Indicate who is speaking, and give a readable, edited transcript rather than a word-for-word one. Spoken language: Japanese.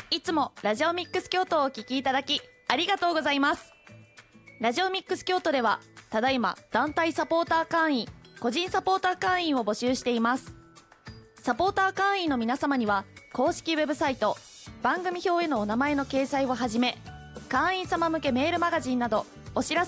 Speaker 1: いつもラジオミックス京都をお聞きいただきありがとうございます。ラジオミックス京都ではただいま団体サポーター会員、個人サポーター会員を募集しています。サポーター会員の皆様には公式ウェブサイト、番組表へのお名前の掲載をはじめ、会員様向けメールマガジンなどお知らせ